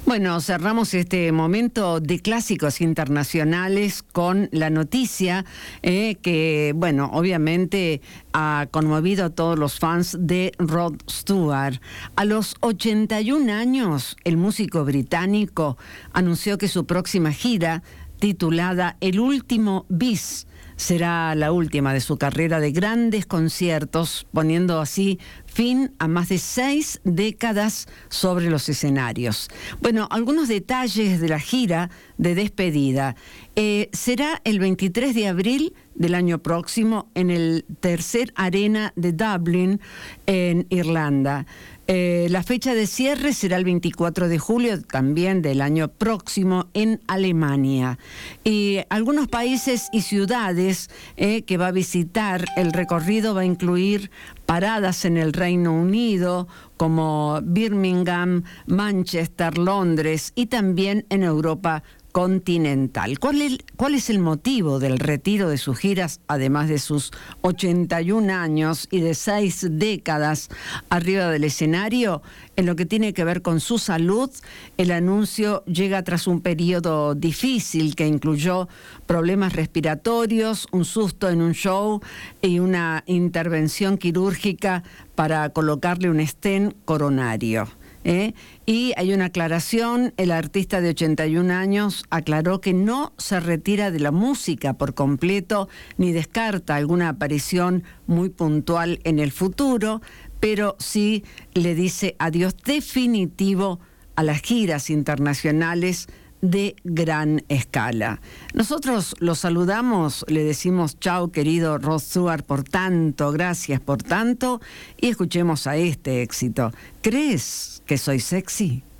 Bueno, cerramos este momento de clásicos internacionales con la noticia que, bueno, obviamente ha conmovido a todos los fans de Rod Stewart. A los 81 años, el músico británico anunció que su próxima gira, titulada El Último Bis, será la última de su carrera de grandes conciertos, poniendo así fin a más de 6 décadas sobre los escenarios. Bueno, algunos detalles de la gira de despedida. Será el 23 de abril del año próximo en el Tercer Arena de Dublín, en Irlanda. La fecha de cierre será el 24 de julio también del año próximo en Alemania. Y algunos países y ciudades que va a visitar, el recorrido va a incluir paradas en el Reino Unido como Birmingham, Manchester, Londres y también en Europa continental. ¿Cuál es el motivo del retiro de sus giras, además de sus 81 años y de 6 décadas arriba del escenario? En lo que tiene que ver con su salud, el anuncio llega tras un periodo difícil que incluyó problemas respiratorios, un susto en un show y una intervención quirúrgica para colocarle un stent coronario. Y hay una aclaración: el artista de 81 años aclaró que no se retira de la música por completo ni descarta alguna aparición muy puntual en el futuro, pero sí le dice adiós definitivo a las giras internacionales de gran escala. Nosotros lo saludamos, le decimos chao querido Rod Stewart por tanto, gracias por tanto, y escuchemos a este éxito. ¿Crees que soy sexy?